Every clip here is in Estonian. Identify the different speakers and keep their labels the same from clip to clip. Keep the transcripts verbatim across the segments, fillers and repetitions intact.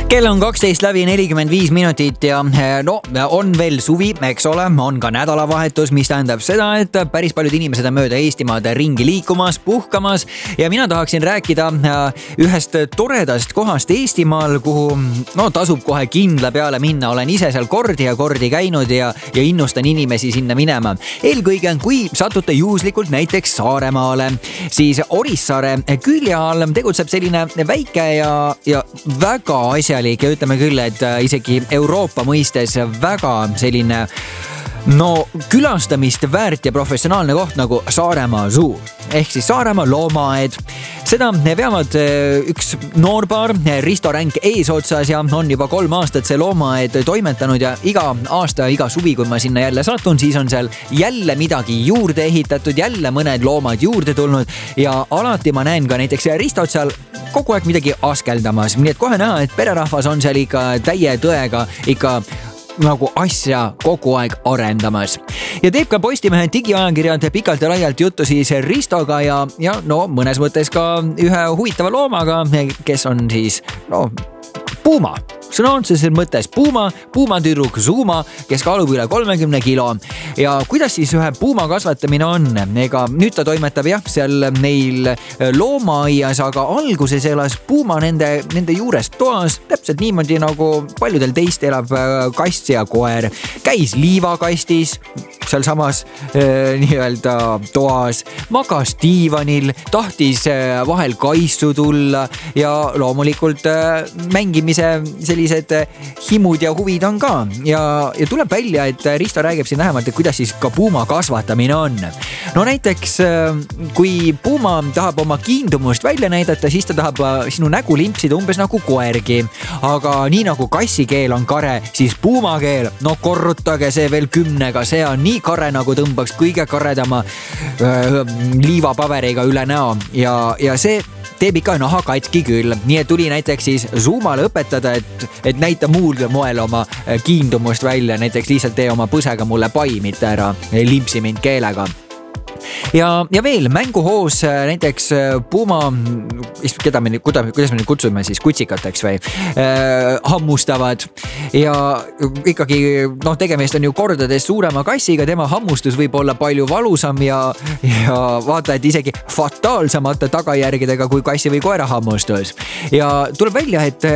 Speaker 1: Kell on kaksteist läbi nelikümmend viis minutit ja no on veel suvi, eks ole, on ka nädalavahetus, mis tähendab seda, et päris paljud inimesed on mööda Eestimaad ringi liikumas, puhkamas ja mina tahaksin rääkida ühest toredast kohast Eestimaal, kuhu no tasub kohe kindla peale minna. Olen ise seal kordi ja kordi käinud ja, ja innustan inimesi sinna minema. Eelkõige, kui satute juhuslikult näiteks Saaremaale, siis Orissaare külje all tegutseb selline väike ja, ja väga asja ja ütleme küll, et isegi Euroopa mõistes väga selline no külastamist väärt ja professionaalne koht nagu Saaremaa Zoo ehk siis Saaremaa loomaaed. Seda veavad üks noorpaar Risto Ränk eesotsas ja on juba kolm aastat see loomaaed toimetanud ja iga aasta, iga suvi, kui ma sinna jälle satun, siis on seal jälle midagi juurde ehitatud, jälle mõned loomad juurde tulnud ja alati ma näen ka näiteks Ristot seal kogu aeg midagi askeldamas. Nii et kohe näha, et pererahvas on seal ikka täie tõega ikka nagu asja kogu aeg arendamas. Ja teeb ka Postimehe digiajakirjad pikalt ja laialt juttu siis Ristoga ja, ja no mõnes mõttes ka ühe huvitava loomaga, kes on siis no puuma. Sõna otseses mõttes puuma, puumatüdruk Zuma, kes kaalub üle kolmekümne kilo. Ja kuidas siis ühe puuma kasvatamine on? Ega nüüd ta toimetab jah, seal neil loomaaias, aga alguses elas puuma nende, nende juures toas, täpselt niimoodi nagu paljudel teist elab kast ja koer. Käis liivakastis, seal samas äh, nii-öelda toas, magas diivanil, tahtis äh, vahel kaisu tulla ja loomulikult äh, mängimise sellised himud ja huvid on ka. Ja, ja tuleb välja, et Risto räägib siin lähemalt, et kuidas siis ka puuma kasvatamine on. No näiteks, kui puuma tahab oma kiindumust välja näidata, siis ta tahab sinu nägu limpsida umbes nagu koergi. Aga nii nagu kassikeel on kare, siis puumakeel, no korrutage see veel kümnega, see on nii kare, nagu tõmbaks kõige karedama äh, liivapaberiga üle näo. Ja, ja see teeb ikka naha katki küll. Nii et tuli näiteks siis Zumale õpetada, et, et näita muul moel oma kiindumust välja. Näiteks lihtsalt tee oma põsega mulle pai, mitte ära limpsi mind keelega. Ja, ja veel mänguhoos näiteks puuma, keda me, kuidas me nüüd kutsume siis kutsikateks või, äh, hammustavad ja ikkagi noh, tegemist on ju kordades suurema kassiga, tema hammustus võib olla palju valusam ja, ja vaata, et isegi fataalsemate tagajärgedega kui kassi või koera hammustus. Ja tuleb välja, et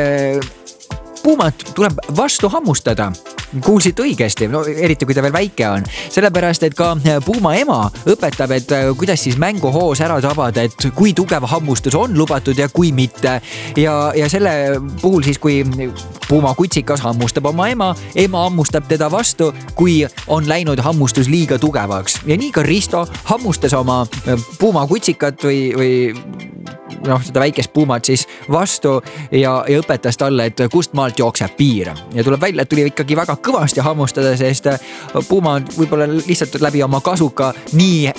Speaker 1: puumat tuleb vastu hammustada. Kuulsid õigesti, no eriti kui ta veel väike on. Sellepärast, et ka puuma ema õpetab, et kuidas siis mänguhoos ära tabada, et kui tugev hammustus on lubatud ja kui mitte. Ja, ja selle puhul siis, kui puuma kutsikas hammustab oma ema, ema hammustab teda vastu, kui on läinud hammustus liiga tugevaks. Ja nii ka Risto hammustas oma puuma kutsikat või, või noh, seda väikest puumat siis vastu ja, ja õpetas talle, et kust maalt jookseb piir. Ja tuleb välja, et tuli ikkagi väga kõvasti hammustada, sest puuma võib-olla lihtsalt läbi oma kasuka nii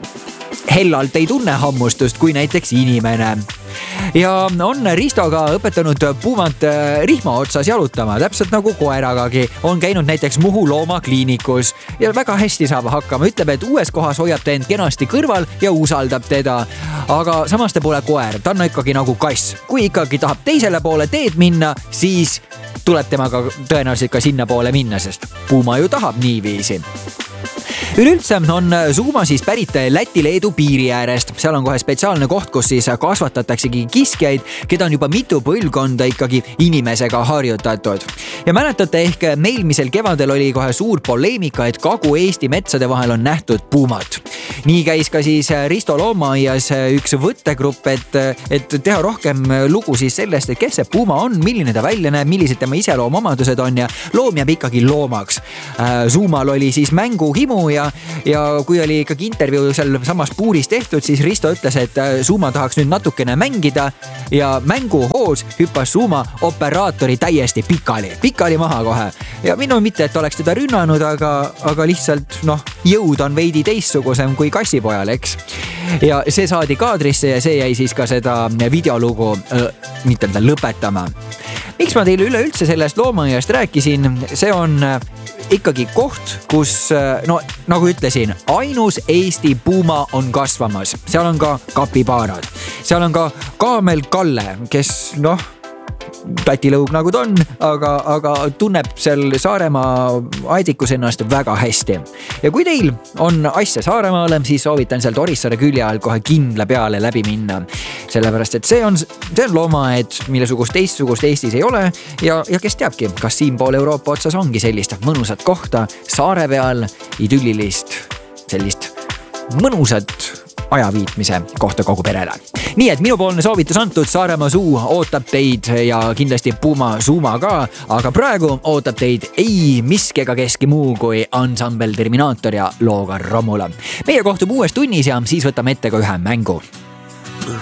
Speaker 1: hellalt ei tunne hammustust kui näiteks inimene. Ja on Risto ka õpetanud puumat rihma otsas jalutama, täpselt nagu koeragagi. On käinud näiteks Muhu loomakliinikus ja väga hästi saab hakkama. Ütleb, et uues kohas hoiab ta end kenasti kõrval ja usaldab teda. Aga samas ta pole koer, ta on ikkagi nagu kass. Kui ikkagi tahab teisele poole teed minna, siis tuleb temaga tõenäoliselt ka sinna poole minna, sest puuma ju tahab niiviisi. Üleüldse on Zuma siis pärit Läti-Leedu piiri äärest. Seal on kohe spetsiaalne koht, kus siis kasvatataksegi kiskjaid, keda on juba mitu põlvkonda ikkagi inimesega harjutatud. Ja mäletate ehk eelmisel kevadel oli kohe suur poleemika, et Kagu-Eesti metsade vahel on nähtud puumat. Nii käis ka siis Risto loomaaias üks võttegrupp, et, et teha rohkem lugu siis sellest, et kes see puuma on, milline ta välja näeb, millised tema iseloomomadused on ja loom jääb ikkagi loomaks. Zumal oli siis mänguhimu ja ja kui oli ikkagi intervjuu seal samas puuris tehtud, siis Risto ütles, et Zuma tahaks nüüd natukene mängida ja mänguhoos hüppas Zuma operaatori täiesti pikali, pikali maha kohe. Ja minu mitte, et oleks teda rünnanud, aga, aga lihtsalt noh, jõud on veidi teistsugusem kui kassipojal, eks. Ja see saadi kaadrisse ja see jäi siis ka seda videolugu äh, mitte lõpetama. Miks ma teile üleüldse sellest loomaaiast rääkisin? See on ikkagi koht, kus, no nagu ütlesin, ainus Eesti puuma on kasvamas. Seal on ka kapibaarad. Seal on ka kaamel Kalle, kes noh, tatilõug nagu ta on, aga, aga tunneb seal Saaremaa aedikus ennast väga hästi. Ja kui teil on asja Saaremaale, siis soovitan sealt Orissaare külje all kohe kindla peale läbi minna. Sellepärast, et see on, see on loomaaed, millesugust teistsugust Eestis ei ole ja, ja kes teabki, kas siinpool Euroopa otsas ongi sellist mõnusat kohta saare peal, idüllilist, sellist mõnusat ajaviitmise kohta kogu perele. Nii et minupoolne soovitus antud, Saaremaa suu ootab teid ja kindlasti Puma Suma ka, aga praegu ootab teid ei miski ega keski muu kui ansambel Terminaator ja looga Romula. Meie kohtub uues tunnis ja siis võtame ette ka ühe mängu.